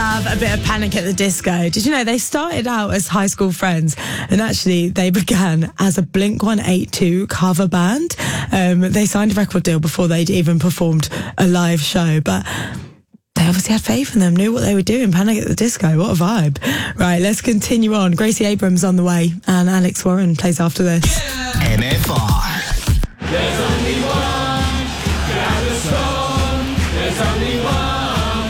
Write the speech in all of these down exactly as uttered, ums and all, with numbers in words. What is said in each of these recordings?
love a bit of Panic at the Disco. Did you know they started out as high school friends, and actually they began as a Blink one eighty-two cover band. Um, they signed a record deal before they'd even performed a live show, but they obviously had faith in them, knew what they were doing. Panic at the Disco, what a vibe. Right, let's continue on. Gracie Abrams on the way, and Alex Warren plays after this. M F R. There's only one Gaviscon. There's only one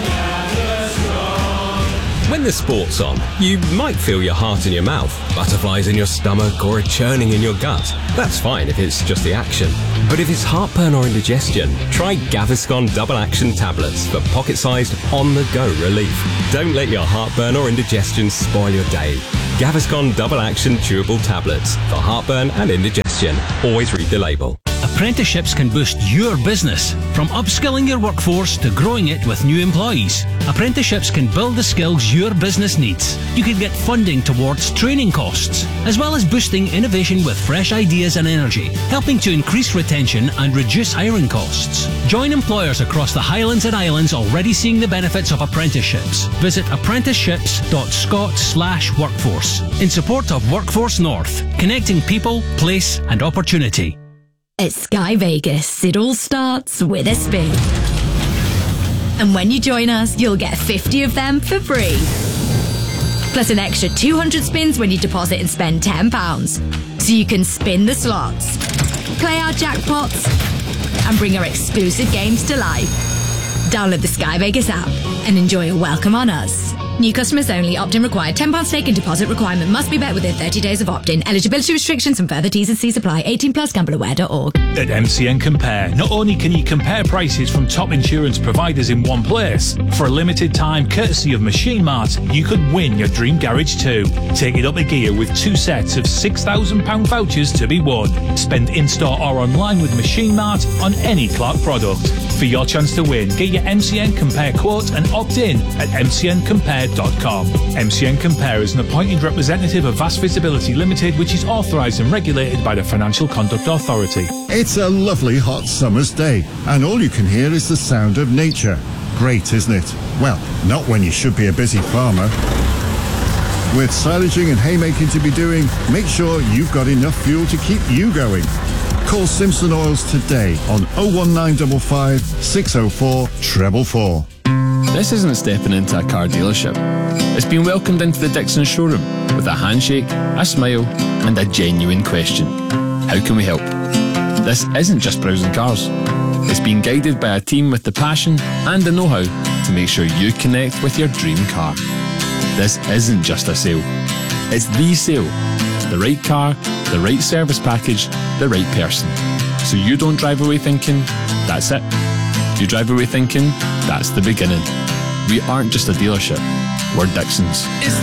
Gaviscon. When the sport's on, you might feel your heart in your mouth, butterflies in your stomach, or a churning in your gut. That's fine if it's just the action. But if it's heartburn or indigestion, try Gaviscon Double Action Tablets for pocket-sized, on-the-go relief. Don't let your heartburn or indigestion spoil your day. Gaviscon Double Action Chewable Tablets for heartburn and indigestion. Always read the label. Apprenticeships can boost your business, from upskilling your workforce to growing it with new employees. Apprenticeships can build the skills your business needs. You can get funding towards training costs, as well as boosting innovation with fresh ideas and energy, helping to increase retention and reduce hiring costs. Join employers across the Highlands and Islands already seeing the benefits of apprenticeships. Visit apprenticeships.scot slash workforce in support of Workforce North, connecting people, place and opportunity. At Sky Vegas, it all starts with a spin. And when you join us, you'll get fifty of them for free. Plus an extra two hundred spins when you deposit and spend ten pounds. So you can spin the slots, play our jackpots, and bring our exclusive games to life. Download the Sky Vegas app and enjoy a welcome on us. New customers only. Opt-in required. ten pounds stake and deposit requirement must be met within thirty days of opt-in. Eligibility restrictions and further T's and C's apply. eighteen plus gamble aware dot org. At M C N Compare, not only can you compare prices from top insurance providers in one place, for a limited time, courtesy of Machine Mart, you could win your dream garage too. Take it up a gear with two sets of six thousand pounds vouchers to be won. Spend in-store or online with Machine Mart on any Clark product. For your chance to win, get your M C N Compare quote and opt in at m c n compare dot com. M C N Compare is an appointed representative of Vast Visibility Limited, which is authorised and regulated by the Financial Conduct Authority. It's a lovely hot summer's day, and all you can hear is the sound of nature. Great, isn't it? Well, not when you should be a busy farmer. With silaging and haymaking to be doing, make sure you've got enough fuel to keep you going. Call Simpson Oils today on oh one nine five five, six oh four, four four four. This isn't stepping into a car dealership. It's been welcomed into the Dixon showroom with a handshake, a smile and a genuine question. How can we help? This isn't just browsing cars. It's being guided by a team with the passion and the know-how to make sure you connect with your dream car. This isn't just a sale. It's the sale. The right car, the right service package, the right person. So you don't drive away thinking, that's it. You drive away thinking, that's the beginning. We aren't just a dealership, we're Dixons. It's